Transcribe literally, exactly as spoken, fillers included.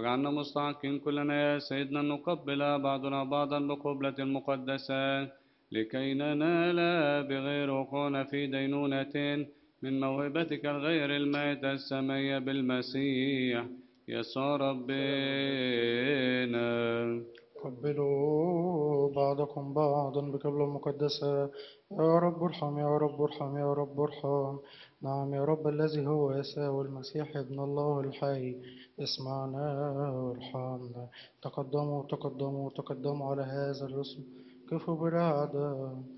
واجعلنا مستحقين كلنا يا سيدنا أن نقبل بعضنا بعضا بقبلة المقدسة لكي ننال بغير وقوعنا في دينونة من موهبتك الغير المائتة السمية بالمسيح يسوع ربنا. قبلوا بعضكم بعضا بقبلة مقدسة. يا رب ارحم يا رب ارحم يا رب ارحم. نعم يا رب الذي هو يسوع المسيح ابن الله الحي، اسمعنا وارحمنا. تقدموا تقدموا تقدموا على هذا الرسم، كفوا برعدة.